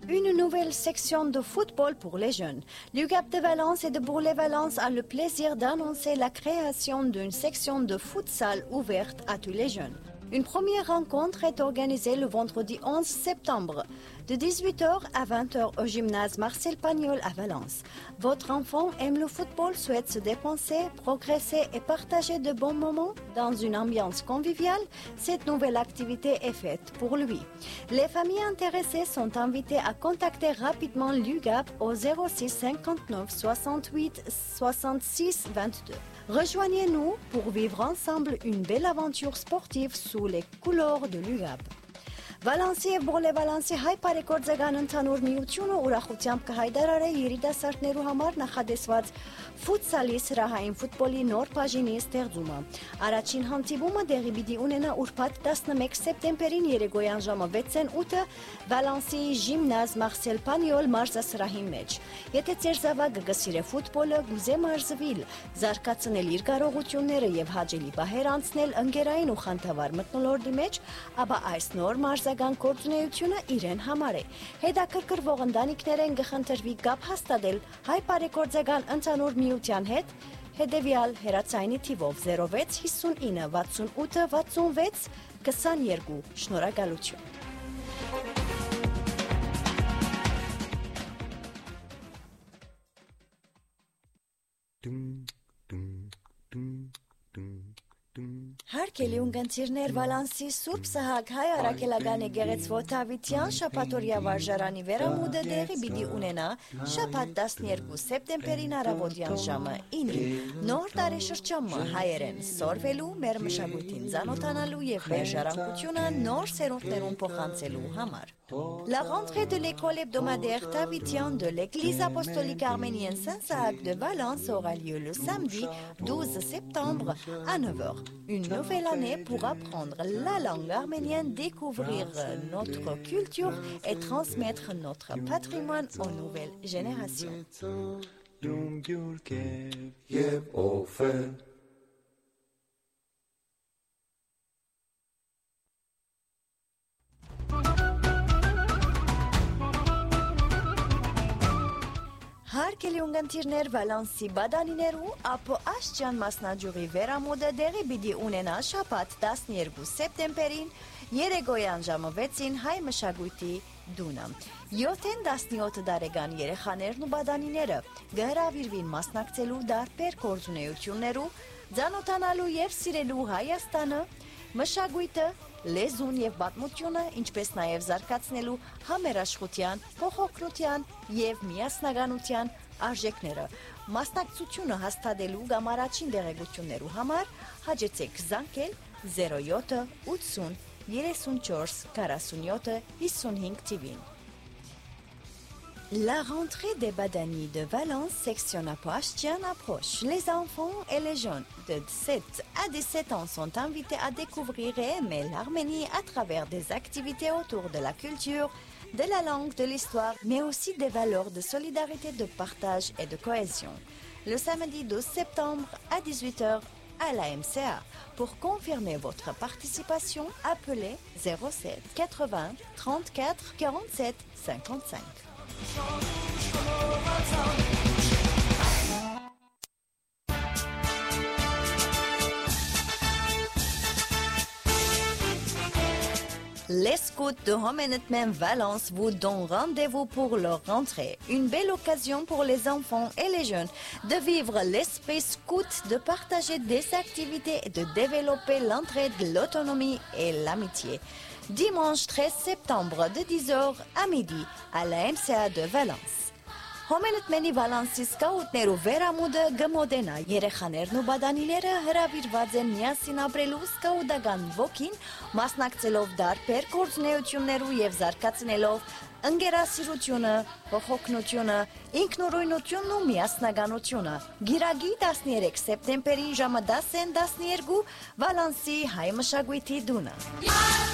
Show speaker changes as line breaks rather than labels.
Une nouvelle section de football pour les jeunes. L'UGAP de Valence et de Bourg-les-Valence a le plaisir d'annoncer la création d'une section de futsal ouverte à tous les jeunes. Une première rencontre est organisée le vendredi 11 septembre, de 18h à 20h au gymnase Marcel Pagnol à Valence. Votre enfant aime le football, souhaite se dépenser, progresser et partager de bons moments dans une ambiance conviviale. Cette nouvelle activité est faite pour lui. Les familles intéressées sont invitées à contacter rapidement l'UGAP au 06 59 68 66 22. Rejoignez-nous pour vivre ensemble une belle aventure sportive sous les couleurs de l'UGAP. Վալանսի և Բորլե-Վալանսի հայ բարեգործական ընդհանուր միությունը ուրախությամբ կհայտարարի երիտասարդներու համար նախադեсված ֆուտսալի սրահային ֆուտբոլի նոր բաժինի ստեղծումը։ Առաջին հանդիպումը դեղի պիտի ունենա ուրբաթ 11 սեպտեմբերին երեկոյան ժամը 6:08 Վալանսի գիմնազ Մարսել Պանյոլ մարզասրահի մեջ։ Եթե ձեր զավակը գսիրե ֆուտբոլը, գուզե մարզվել, զարգացնել իր կարողությունները եւ հաճելի բահեր անցնել ընկերային ու խանդավառ մթնոլորտի մեջ, ապա այս նոր մարզական գործունեությունը իրեն համար է։ Հետաքրքրվող ընտանիքներեն կխնդրվի կապ հաստատել հայ բարեգործական ընդհանուր միության հետ հետևյալ հեռացայինի թիվով 06 59 68 66 22 Շնորհակալություն։ Հարկելի ունգընտիրներ Վալանսի Սուրբ Սահակ հայ արաքելական եկեղեցվո Դավիթյան շաբաթօրյա վարժարանի վերամուտը դեղի պիտի ունենա շաբաթ 12 սեպտեմբերին առավոտյան ժամը 9-ին։ Նոր տարեշրջանը հայերեն սորվելու, մեր մշակույթին ծանոթանալու եւ մեր ժառանգությունը նոր սերունդներուն փոխանցելու համար։ La rentrée de l'école hebdomadaire Davitien de l'église apostolique arménienne Saint-Sahak de Valence aura lieu le samedi 12 septembre à 9h. Une nouvelle année pour apprendre la langue arménienne, découvrir notre culture et transmettre notre patrimoine aux nouvelles générations. Հարկելի ունգընտիրներ Վալանսի բադանիներու ապո աշճան մասնաճյուղի վերամուտը դեղի պիտի ունենա շաբաթ 12 սեպտեմբերին երեկոյան ժամը 6-ին հայ մշակույթի դունը։ 7-17 տարեկան երեխաներն ու բադանիները կհրավիրվին մասնակցելու դարբեր գործունեություններու, ծանոթանալու եւ սիրելու Հայաստանը, մշակույթը, լեզուն եւ պատմությունը, ինչպես նաեւ զարգացնելու համերաշխության, փոխօգնության եւ միասնականության արժեքները։ Մասնակցությունը հաստատելու կամ առաջին դեղեցություններու համար հաջեցեք զանգել 07 80 34 47 55 TV-ին։ La rentrée des Badani de Valence, section Apoachtian approche. Les enfants et les jeunes de 7 à 17 ans sont invités à découvrir et aimer l'Arménie à travers des activités autour de la culture, de la langue, de l'histoire, mais aussi des valeurs de solidarité, de partage et de cohésion. Le samedi 12 septembre à 18h à la MCA. Pour confirmer votre participation, appelez 07 80 34 47 55. Les scouts de Homenetmen Valence vous donnent rendez-vous pour leur rentrée. Une belle occasion pour les enfants et les jeunes de vivre l'esprit scout, de partager des activités et de développer l'entraide, l'autonomie et l'amitié. Dimanche 13 septembre de 10h à midi à la MCA de Valence. Հոմենտմենի Վալանսի սկաուտներու վերամուտը գմոդենա երեխաներն ու բադանիները հրավիրված են միասին ապրելու սկաուտական ոգին, մասնակցելով դարբեր գործունեություններու եւ զարգացնելով ընկերասիրությունը, փոխօգնությունը, ինքնուրույնությունն ու միասնականությունը։ Գիրագի 13 սեպտեմբերին ժամը 10-12 Վալանսի հայ մշակույթի դունը։